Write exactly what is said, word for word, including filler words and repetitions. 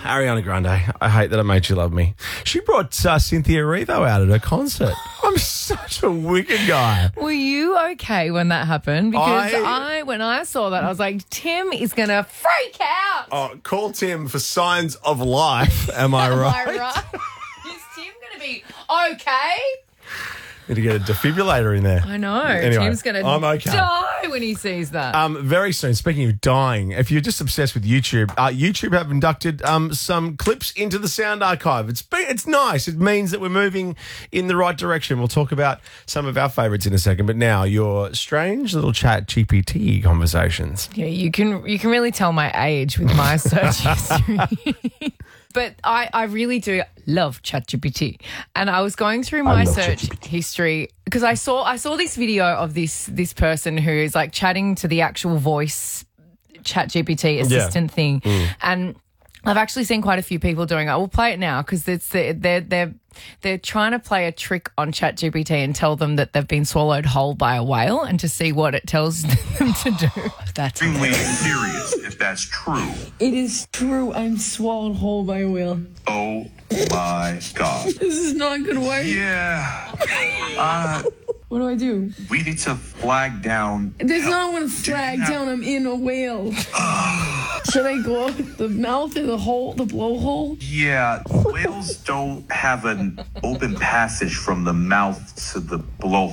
Ariana Grande, I hate that I made you love me. She brought uh, Cynthia Erivo out at her concert. I'm such a wicked guy. Were you okay when that happened? Because I- I, when I saw that, I was like, Tim is going to freak out. Oh, call Tim for signs of life. Am I Am right? I right? Is Tim going to be okay? Need to get a defibrillator in there. I know. Anyway, Tim's going to I'm okay. die when he sees that. Um, very soon, speaking of dying, if you're just obsessed with YouTube, uh, YouTube have inducted um, some clips into the Sound Archive. It's be- it's nice. It means that we're moving in the right direction. We'll talk about some of our favourites in a second. But now, your strange little chat G P T conversations. Yeah, you can you can really tell my age with my search history. But I, I really do love ChatGPT. And I was going through my search ChatGPT. history because I saw I saw this video of this this person who is like chatting to the actual voice ChatGPT assistant Yeah. thing. Mm. And I've actually seen quite a few people doing it. We'll play it now because it's the, they're they're they're trying to play a trick on ChatGPT and tell them that they've been swallowed whole by a whale and to see what it tells them to do. That's Extremely serious if that's true. It is true. I'm swallowed whole by a whale. Oh my God. This is not a good way. Yeah. Uh, What do I do? we need to flag down. There's not one flag down. I'm in a whale. Should I go out the mouth or the hole, the blowhole? Yeah, whales don't have an open passage from the mouth to the blowhole.